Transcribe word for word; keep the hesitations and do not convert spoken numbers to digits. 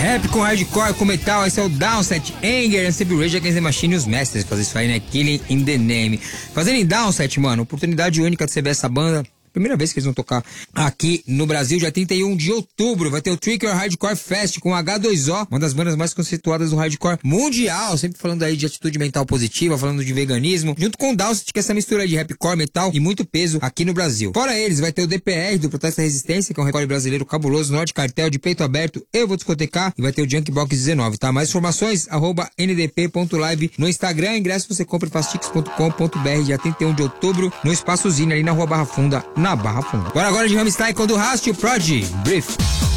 Rap com hardcore, com metal, esse é o Downset, Anger, Unstable Rage Against the Machine e os Masters. Fazer isso aí, né? Killing in the Name. Fazendo em Downset, mano, oportunidade única de você ver essa banda. Primeira vez que eles vão tocar aqui no Brasil, dia trinta e um de outubro. Vai ter o Trigger Hardcore Fest com H dois O, uma das bandas mais conceituadas do hardcore mundial. Sempre falando aí de atitude mental positiva, falando de veganismo. Junto com o Downset, que é essa mistura de rapcore, metal e muito peso aqui no Brasil. Fora eles, vai ter o D P R, do Protesto à Resistência, que é um recorde brasileiro cabuloso, Norte Cartel, de Peito Aberto, Eu Vou Discotecar. E vai ter o Junkbox dezenove, tá? Mais informações, arroba n d p ponto live no Instagram. Ingresso você compra em fastix ponto com ponto b r, dia trinta e um de outubro, no Espaçozinho, ali na Rua Barra Funda, na Barra Funda. Agora agora de Rammstein com o do Rast, o Prodigy, Brief.